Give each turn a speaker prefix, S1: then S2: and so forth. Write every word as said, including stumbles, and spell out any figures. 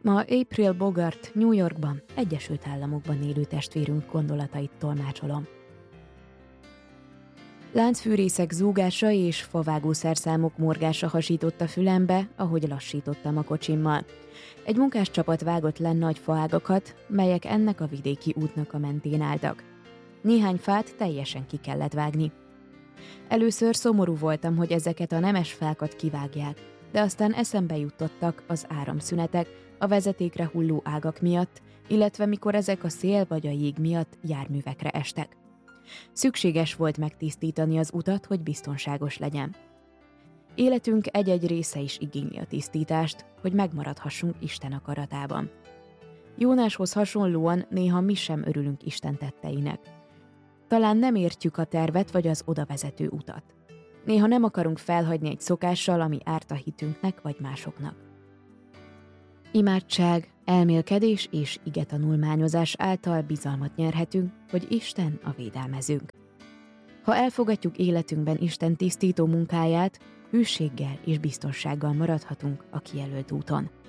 S1: Ma April Bogart New Yorkban, Egyesült Államokban élő testvérünk gondolatait tolmácsolom. Láncfűrészek zúgása és favágó szerszámok morgása hasította fülembe, ahogy lassítottam a kocsimmal. Egy munkáscsapat vágott le nagy faágakat, melyek ennek a vidéki útnak a mentén álltak. Néhány fát teljesen ki kellett vágni. Először szomorú voltam, hogy ezeket a nemes fákat kivágják, de aztán eszembe jutottak az áramszünetek, a vezetékre hulló ágak miatt, illetve mikor ezek a szél vagy a jég miatt járművekre estek. Szükséges volt megtisztítani az utat, hogy biztonságos legyen. Életünk egy-egy része is igényli a tisztítást, hogy megmaradhassunk Isten akaratában. Jónáshoz hasonlóan néha mi sem örülünk Isten tetteinek. Talán nem értjük a tervet vagy az odavezető utat. Néha nem akarunk felhagyni egy szokással, ami árt a hitünknek vagy másoknak. Imádság, elmélkedés és igetanulmányozás által bizalmat nyerhetünk, hogy Isten a védelmezőnk. Ha elfogadjuk életünkben Isten tisztító munkáját, hűséggel és biztonsággal maradhatunk a kijelölt úton.